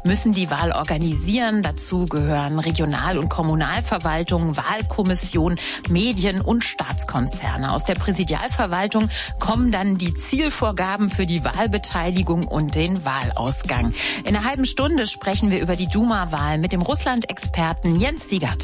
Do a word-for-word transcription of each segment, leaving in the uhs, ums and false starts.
müssen die Wahl organisieren. Dazu gehören Regional- und Kommunalverwaltung, Wahlkommission, Medien und Staatskonzerne. Aus der Präsidialverwaltung kommen dann die Zielvorgaben für die Wahlbeteiligung und den Wahlausgang. In einer halben Stunde sprechen wir über die Duma-Wahl mit dem Russland-Experten Jens Siegert.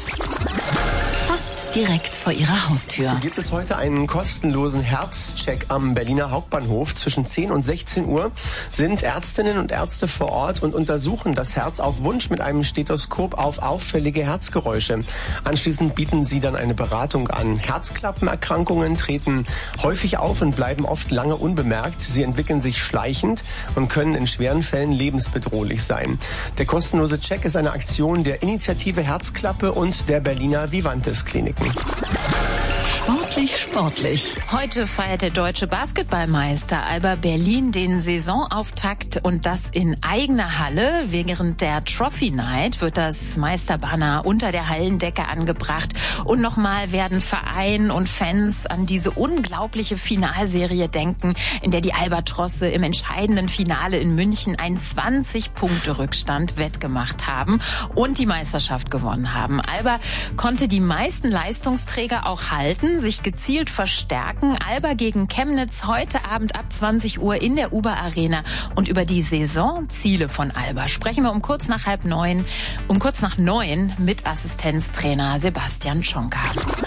Fast direkt vor ihrer Haustür. Gibt es heute einen kostenlosen Herzcheck am Berliner Hauptbahnhof. Zwischen zehn und sechzehn Uhr sind Ärztinnen und Ärzte vor Ort und untersuchen das Herz auf Wunsch mit einem Stethoskop auf auffällige Herzgeräusche. Anschließend bieten sie dann eine Beratung an. Herzklappenerkrankungen treten häufig auf und bleiben oft lange unbemerkt. Sie entwickeln sich schleichend und können in schweren Fällen lebensbedrohlich sein. Der kostenlose Check ist eine Aktion der Initiative Herzklappe und der Berliner Vivantes Kliniken. Sportlich, sportlich. Heute feiert der deutsche Basketballmeister Alba Berlin den Saisonauftakt und das in eigener Halle. Während der Trophy Night wird das Meisterbanner unter der Hallendecke angebracht und nochmal werden Verein und Fans an diese unglaubliche Finalserie denken, in der die Albatrosse im entscheidenden Finale in München einen zwanzig-Punkte-Rückstand wettgemacht haben und die Meisterschaft gewonnen haben. Alba konnte die meisten Leistungsträger auch halten, sich gezielt verstärken. Alba gegen Chemnitz heute Abend ab zwanzig Uhr in der Uber Arena. Und über die Saisonziele von Alba sprechen wir um kurz nach halb neun, um kurz nach neun mit Assistenztrainer Sebastian Schonka.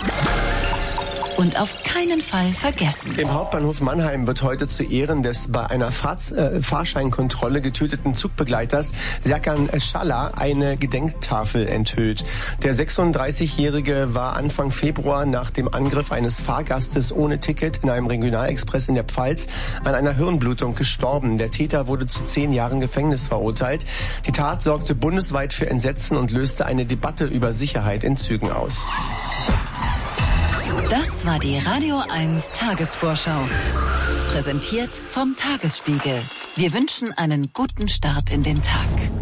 Und auf keinen Fall vergessen. Im Hauptbahnhof Mannheim wird heute zu Ehren des bei einer Fahrz- äh, Fahrscheinkontrolle getöteten Zugbegleiters Serkan Schalla eine Gedenktafel enthüllt. Der sechsunddreißigjährige war Anfang Februar nach dem Angriff eines Fahrgastes ohne Ticket in einem Regionalexpress in der Pfalz an einer Hirnblutung gestorben. Der Täter wurde zu zehn Jahren Gefängnis verurteilt. Die Tat sorgte bundesweit für Entsetzen und löste eine Debatte über Sicherheit in Zügen aus. Das war die Radio eins Tagesvorschau. Präsentiert vom Tagesspiegel. Wir wünschen einen guten Start in den Tag.